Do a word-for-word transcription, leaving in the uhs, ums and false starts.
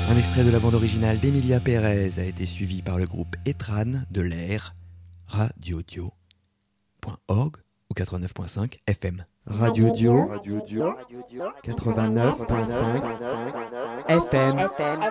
Un extrait de la bande originale d'Emilia Pérez a été suivi par le groupe Etran de l'air radio dio point org ou quatre-vingt-neuf virgule cinq F M. Radio Dio, quatre-vingt-neuf virgule cinq F M.